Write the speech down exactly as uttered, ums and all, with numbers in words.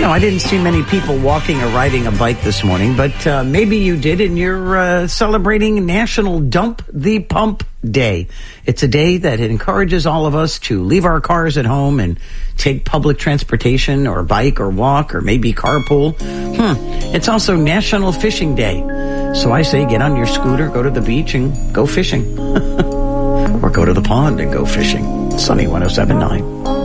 know. I didn't see many people walking or riding a bike this morning, but uh, maybe you did, and you're uh, celebrating National Dump the Pump Day. It's a day that encourages all of us to leave our cars at home and take public transportation or bike or walk or maybe carpool. Hmm. It's also National Fishing Day. So I say get on your scooter, go to the beach, and go fishing. Or go to the pond and go fishing. Sunny one oh seven point nine.